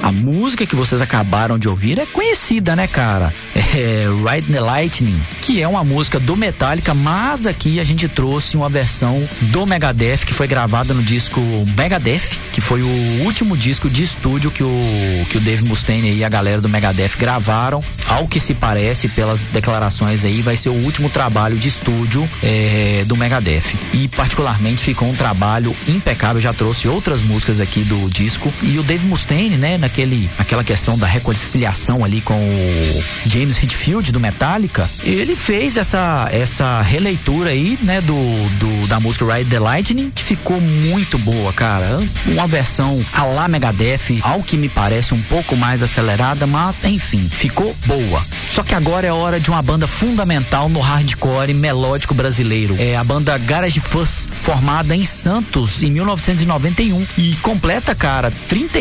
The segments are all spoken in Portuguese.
A música que vocês acabaram de ouvir é conhecida, né, cara? É Ride the Lightning, que é uma música do Metallica, mas aqui a gente trouxe uma versão do Megadeth, que foi gravada no disco Megadeth, que foi o último disco de estúdio que o Dave Mustaine e a galera do Megadeth gravaram. Ao que se parece, pelas declarações aí, vai ser o último trabalho de estúdio do Megadeth. E particularmente ficou um trabalho impecável. Já trouxe outras músicas aqui do disco. E o Dave Mustaine, né, naquela questão da reconciliação ali com o James Hetfield do Metallica, ele fez essa releitura aí, né, da música Ride the Lightning, que ficou muito boa, cara. Uma versão à la Megadeth, ao que me parece um pouco mais acelerada, mas enfim, ficou boa. Só que agora é hora de uma banda fundamental no hardcore melódico brasileiro. É a banda Garage Fuzz, formada em Santos em 1991 e completa, cara,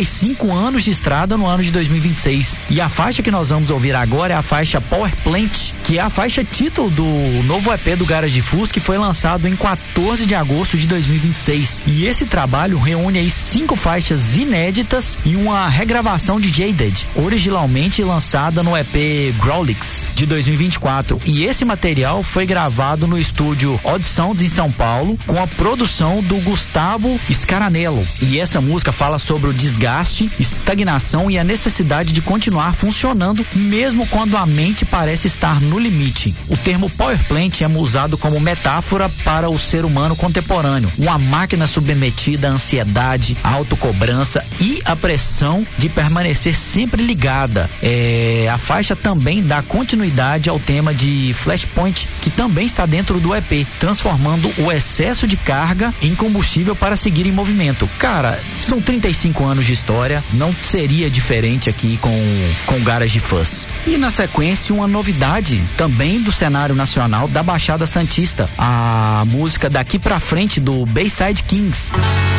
35 anos de estrada no ano de 2026. E a faixa que nós vamos ouvir agora é a faixa Power Plant, que é a faixa título do novo EP do Garage Fuzz, que foi lançado em 14 de agosto de 2026. E esse trabalho reúne aí 5 faixas inéditas e uma regravação de Jaded, originalmente lançada no EP Growlix de 2024. E esse material foi gravado no estúdio Odd Sounds em São Paulo, com a produção do Gustavo Scaranello. E essa música fala sobre o desgaste, estagnação e a necessidade de continuar funcionando mesmo quando a mente parece estar no limite. O termo Power Plant é usado como metáfora para o ser humano contemporâneo, uma máquina submetida à ansiedade, à autocobrança e à pressão de permanecer sempre ligada. A faixa também dá continuidade ao tema de Flashpoint, que também está dentro do EP, transformando o excesso de carga em combustível para seguir em movimento. Cara, são 35 anos de história, não seria diferente aqui com Garage Fuzz. E na sequência, uma novidade também do cenário nacional da Baixada Santista, a música Daqui Pra Frente do Bayside Kings.